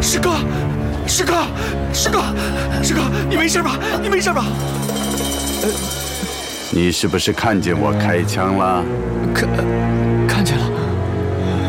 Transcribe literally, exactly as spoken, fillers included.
师哥，师哥，师哥，师哥，你没事吧？你没事吧？ 你是不是看见我开枪了？ 看，看见了。